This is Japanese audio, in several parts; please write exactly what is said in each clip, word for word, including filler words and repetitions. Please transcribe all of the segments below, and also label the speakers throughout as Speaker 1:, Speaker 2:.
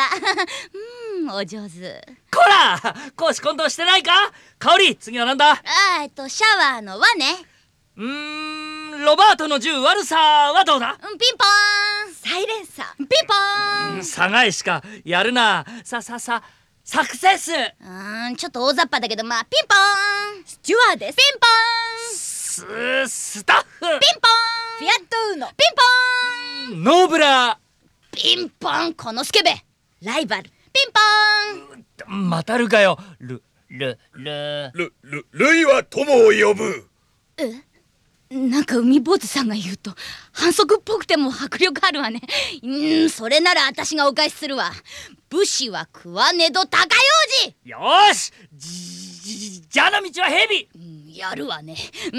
Speaker 1: た。うん、お上手。
Speaker 2: こら、公私混同してないか。香り、次はなんだ。
Speaker 1: あー、えっとシャワーの輪ね。
Speaker 2: うーん、ロバートの銃悪さはどうだ。
Speaker 1: うん、ピンポーン。サイレンサー。ピンポーン。
Speaker 2: さがいしかやるな。さささサクセス。
Speaker 1: うーん、ちょっと大雑把だけど、まあピンポーン。スチュワーです。ピンポーン。
Speaker 2: ススタッフ。
Speaker 1: ピンポーン。フィアットウーノ。ピンポーン。
Speaker 2: ノーブラ
Speaker 1: ピンポン。このスケベライバル。ピンポーン。
Speaker 2: ー。またるかよ。ルルル
Speaker 3: ルルルイは友を呼ぶ。
Speaker 1: え、なんか海坊主さんが言うと反則っぽくても迫力あるわね。うん、それなら私がお返しするわ。武士は食わねど高用事。
Speaker 2: よーし、じじじゃあの道は蛇。
Speaker 1: うん、やるわね。うん、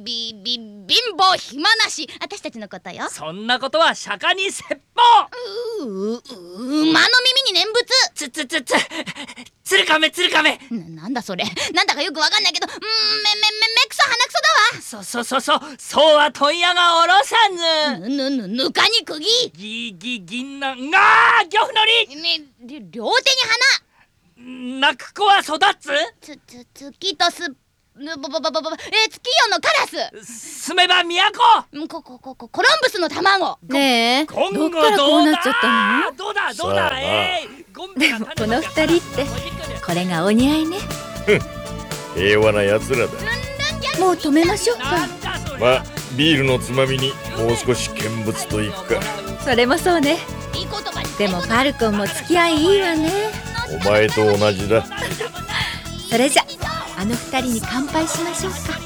Speaker 1: びび貧乏暇なし、私たちのことよ。
Speaker 2: そんなことは釈迦に説法。
Speaker 1: ううう馬の耳に念仏。
Speaker 2: つつつつつるかめつるかめ。
Speaker 1: な、なんだそれ。なんだかよくわかんないけど、うん、めめめめくそ鼻くそだわ。
Speaker 2: そそそそそうは問屋がおろさず。
Speaker 1: ぬぬぬぬかに釘。
Speaker 2: ぎぎ銀杏が漁夫のり。
Speaker 1: ね、り両手に
Speaker 2: 泣く子は育つ。
Speaker 1: つつ月とすぬぼぼぼぼぼえ月夜のカラス。
Speaker 2: 住めば都。
Speaker 1: ここここコロンブスの卵。
Speaker 4: ねえ、
Speaker 2: 今後
Speaker 4: どっからこうなっちゃったの？
Speaker 2: どうだどう
Speaker 3: さあ
Speaker 2: だ。えいゴンベが
Speaker 4: でもこの二人ってこれがお似合いね。
Speaker 3: 平和な奴らだ。
Speaker 4: もう止めましょうか。
Speaker 2: なんだそれ。
Speaker 3: まあビールのつまみにもう少し見物といくか。
Speaker 4: それもそうね。
Speaker 1: いい言葉に。
Speaker 4: でもファルコンも付き合いいいわね。
Speaker 3: お前と同じだ。
Speaker 4: それじゃあの二人に乾杯しましょうか。